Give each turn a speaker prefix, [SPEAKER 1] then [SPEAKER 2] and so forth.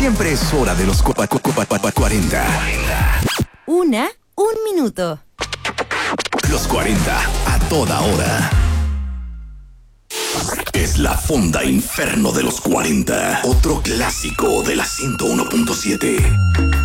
[SPEAKER 1] Siempre es hora de los 40.
[SPEAKER 2] Un minuto.
[SPEAKER 1] Los 40 a toda hora. Es la Fonda Inferno de los 40. Otro clásico de la 101.7.